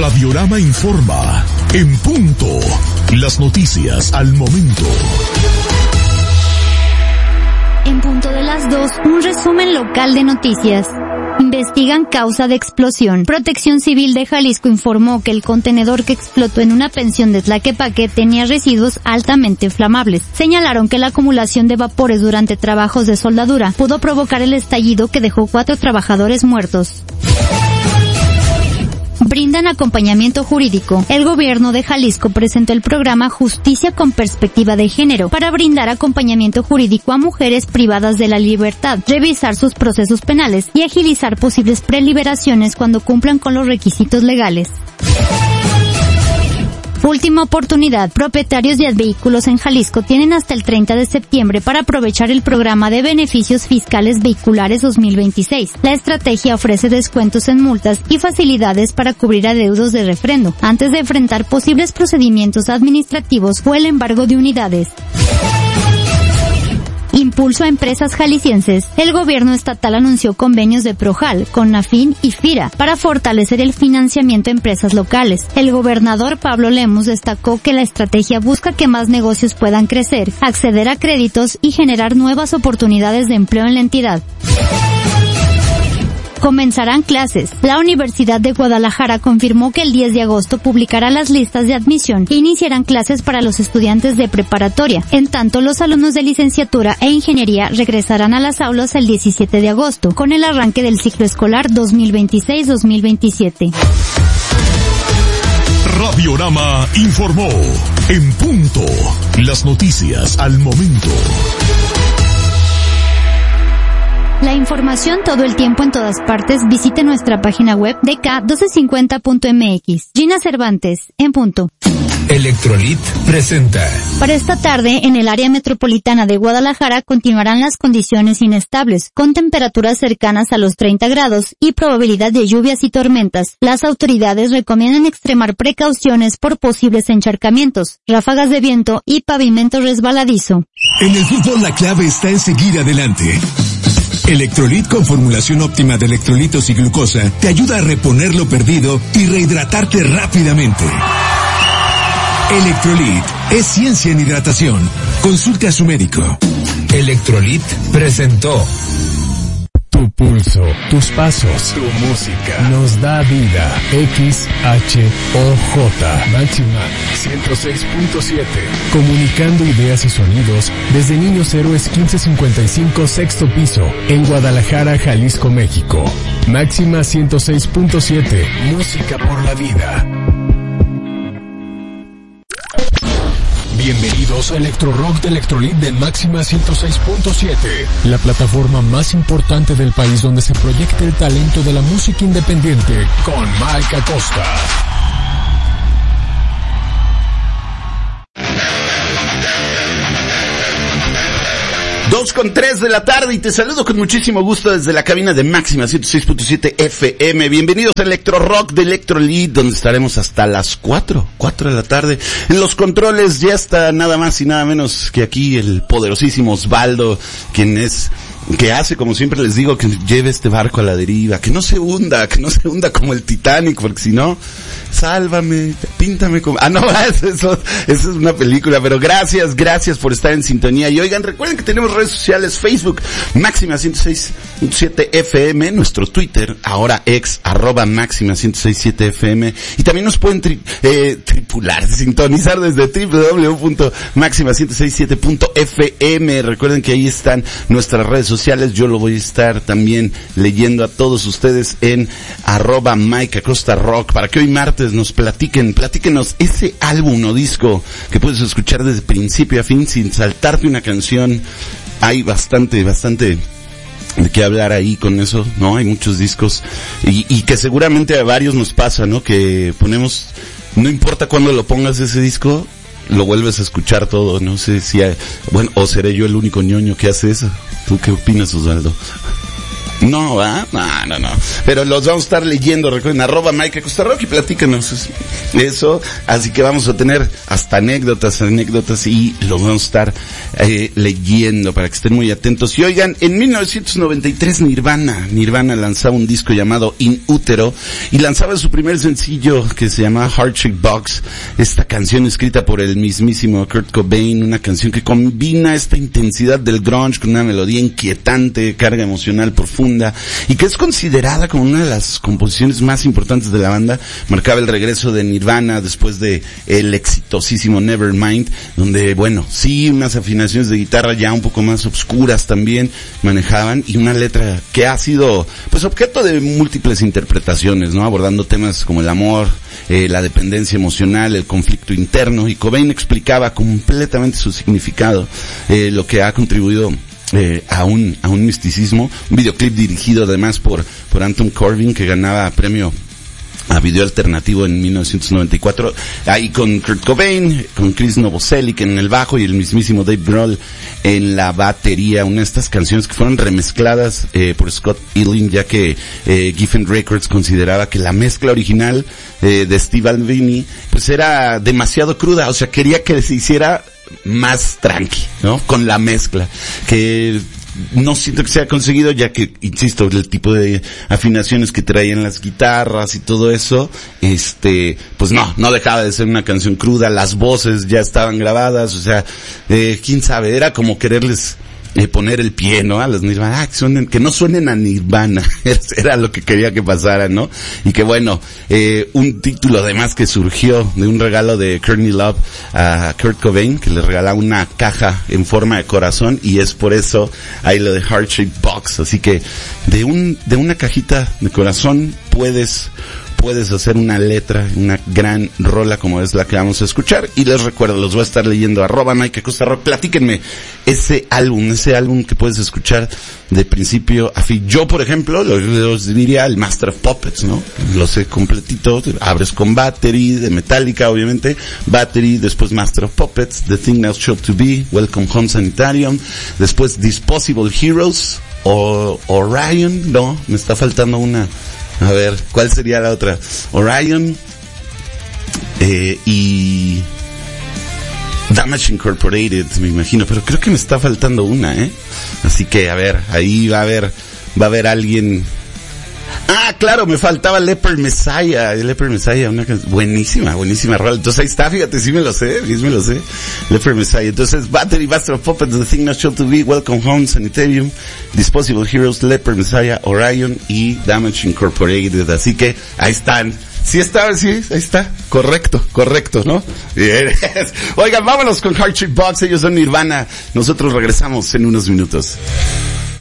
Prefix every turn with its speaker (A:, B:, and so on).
A: Radiorama informa. En punto. Las noticias al momento.
B: En punto de las 2, un resumen local de noticias. Investigan causa de explosión. Protección Civil de Jalisco informó que el contenedor que explotó en una pensión de Tlaquepaque tenía residuos altamente inflamables. Señalaron que la acumulación de vapores durante trabajos de soldadura pudo provocar el estallido que dejó 4 trabajadores muertos. Brindan acompañamiento jurídico. El gobierno de Jalisco presentó el programa Justicia con Perspectiva de Género para brindar acompañamiento jurídico a mujeres privadas de la libertad, revisar sus procesos penales y agilizar posibles preliberaciones cuando cumplan con los requisitos legales. Última oportunidad. Propietarios de vehículos en Jalisco tienen hasta el 30 de septiembre para aprovechar el programa de beneficios fiscales vehiculares 2026. La estrategia ofrece descuentos en multas y facilidades para cubrir adeudos de refrendo, antes de enfrentar posibles procedimientos administrativos o el embargo de unidades. Impulso a empresas jaliscienses. El gobierno estatal anunció convenios de Projal, Conafin y FIRA para fortalecer el financiamiento a empresas locales. El gobernador Pablo Lemus destacó que la estrategia busca que más negocios puedan crecer, acceder a créditos y generar nuevas oportunidades de empleo en la entidad. Comenzarán clases. La Universidad de Guadalajara confirmó que el 10 de agosto publicará las listas de admisión e iniciarán clases para los estudiantes de preparatoria. En tanto, los alumnos de licenciatura e ingeniería regresarán a las aulas el 17 de agosto, con el arranque del ciclo escolar 2026-2027.
A: Radiorama informó. En punto. Las noticias al momento.
B: La información todo el tiempo en todas partes. Visite nuestra página web dk1250.mx. Gina Cervantes, en punto.
C: Electrolit presenta.
B: Para esta tarde, en el área metropolitana de Guadalajara continuarán las condiciones inestables, con temperaturas cercanas a los 30 grados y probabilidad de lluvias y tormentas. Las autoridades recomiendan extremar precauciones por posibles encharcamientos, ráfagas de viento y pavimento resbaladizo.
C: En el fútbol la clave está en seguir adelante. Electrolit con formulación óptima de electrolitos y glucosa te ayuda a reponer lo perdido y rehidratarte rápidamente. Electrolit es ciencia en hidratación. Consulte a su médico. Electrolit presentó.
D: Tu pulso, tus pasos, tu música nos da vida. XHOJ Máxima 106.7. Comunicando ideas y sonidos desde Niños Héroes 1555 sexto piso en Guadalajara, Jalisco, México. Máxima 106.7. Música por la vida. Bienvenidos a Electro Rock de Electrolit de Máxima 106.7, la plataforma más importante del país donde se proyecta el talento de la música independiente con Mike Acosta.
E: 2:03 de la tarde y te saludo con muchísimo gusto desde la cabina de Máxima 106.7 FM. Bienvenidos a Electro Rock de Electrolit, donde estaremos hasta las 4 de la tarde. En los controles ya está nada más y nada menos que aquí el poderosísimo Osvaldo, que hace, como siempre les digo, que lleve este barco a la deriva, que no se hunda como el Titanic, porque si no, sálvame, píntame como... no, eso es una película, pero gracias por estar en sintonía. Y oigan, recuerden que tenemos redes sociales, Facebook, Máxima 106.7 FM, nuestro Twitter, ahora @Máxima 106.7 FM, y también nos pueden sintonizar desde www.maxima167.fm. Recuerden que ahí están nuestras redes sociales. Yo lo voy a estar también leyendo a todos ustedes en @Mike Acosta Rock, para que hoy martes nos platíquenos ese álbum o disco que puedes escuchar desde principio a fin sin saltarte una canción. Hay bastante de qué hablar ahí con eso, ¿no? Hay muchos discos y que seguramente a varios nos pasa, ¿no? Que ponemos, no importa cuándo lo pongas ese disco, lo vuelves a escuchar todo. No sé si o seré yo el único ñoño que hace eso. ¿Tú qué opinas, Osvaldo? No, ¿va? No. Pero los vamos a estar leyendo, recuerden, @Mike Acosta Rock y platícanos eso. Así que vamos a tener hasta anécdotas y los vamos a estar leyendo para que estén muy atentos. Y oigan, en 1993 Nirvana lanzaba un disco llamado In Utero y lanzaba su primer sencillo que se llamaba Heart Shaped Box. Esta canción escrita por el mismísimo Kurt Cobain, una canción que combina esta intensidad del grunge con una melodía inquietante, carga emocional profunda y que es considerada como una de las composiciones más importantes de la banda. Marcaba el regreso de Nirvana después de el exitosísimo Nevermind, donde bueno, sí, unas afinaciones de guitarra ya un poco más obscuras también manejaban y una letra que ha sido pues objeto de múltiples interpretaciones, ¿no? Abordando temas como el amor, la dependencia emocional, el conflicto interno, y Cobain explicaba completamente su significado, lo que ha contribuido a un misticismo. Un videoclip dirigido además por Anton Corbijn, que ganaba premio a video alternativo en 1994, ahí con Kurt Cobain, con Chris Novoselic en el bajo y el mismísimo Dave Grohl en la batería. Una de estas canciones que fueron remezcladas por Scott Iling, ya que Geffen Records consideraba que la mezcla original de Steve Albini pues era demasiado cruda, o sea, quería que se hiciera más tranqui, ¿no? Con la mezcla, que no siento que se haya conseguido, ya que, insisto, el tipo de afinaciones que traían las guitarras y todo eso, pues no dejaba de ser una canción cruda, las voces ya estaban grabadas, o sea, quién sabe, era como quererles poner el pie, ¿no? A los Nirvana, que no suenen a Nirvana, era lo que quería que pasara, ¿no? Y que bueno, un título además que surgió de un regalo de Courtney Love a Kurt Cobain, que le regalaba una caja en forma de corazón, y es por eso hay lo de Heart Shaped Box. Así que de una cajita de corazón puedes hacer una letra, una gran rola como es la que vamos a escuchar. Y les recuerdo, los voy a estar leyendo @Mike Acosta Rock. Platíquenme ese álbum que puedes escuchar de principio a fin. Yo, por ejemplo, los diría el Master of Puppets, ¿no? Lo sé completito. Abres con Battery, de Metallica, obviamente. Battery, después Master of Puppets, The Thing Now Shall to Be, Welcome Home Sanitarium, después Disposable Heroes, o Orion, no, me está faltando una. A ver, ¿cuál sería la otra? Orion, y Damage Incorporated, me imagino, pero creo que me está faltando una, Así que, a ver, ahí va a haber alguien. Ah, claro, me faltaba Leper Messiah, una buenísima rola. Entonces ahí está, fíjate, sí me lo sé. Leper Messiah. Entonces, Battery, Master of Puppets, The Thing Not Shall to Be, Welcome Home, Sanitarium, Disposable Heroes, Leper Messiah, Orion y Damage Incorporated. Así que ahí están. Sí, ahí está. Correcto, ¿no? Bien. Oigan, vámonos con Heart Shaped Box. Ellos son Nirvana. Nosotros regresamos en unos minutos.